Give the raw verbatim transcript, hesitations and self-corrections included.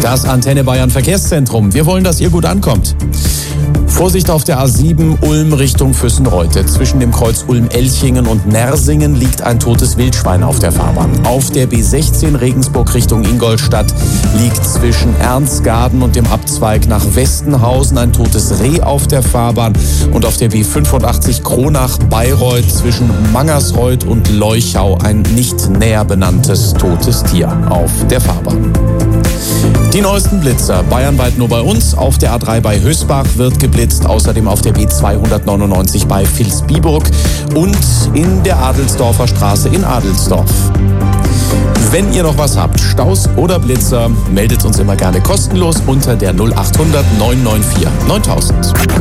Das Antenne Bayern Verkehrszentrum. Wir wollen, dass ihr gut ankommt. Vorsicht auf der A sieben Ulm Richtung Füssenreute. Zwischen dem Kreuz Ulm-Elchingen und Nersingen liegt ein totes Wildschwein auf der Fahrbahn. Auf der B sechzehn Regensburg Richtung Ingolstadt liegt zwischen Ernstgarten und dem Abzweig nach Westenhausen ein totes Reh auf der Fahrbahn. Und auf der B fünfundachtzig Kronach-Bayreuth zwischen Mangersreuth und Leuchau ein nicht näher benanntes totes Tier auf der Fahrbahn. Die neuesten Blitzer bayernweit nur bei uns. Auf der A drei bei Hösbach wird geblitzt, außerdem auf der B zweihundertneunundneunzig bei Vilsbiburg und in der Adelsdorfer Straße in Adelsdorf. Wenn ihr noch was habt, Staus oder Blitzer, meldet uns immer gerne kostenlos unter der null achthundert neun neun vier neuntausend.